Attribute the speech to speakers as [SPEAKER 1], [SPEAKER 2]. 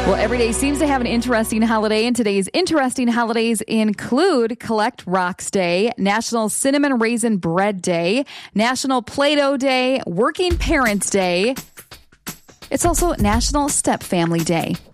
[SPEAKER 1] Well, every day seems to have an interesting holiday, and today's interesting holidays include Collect Rocks Day, National Cinnamon Raisin Bread Day, National Play-Doh Day, Working Parents Day. It's also National Step Family Day.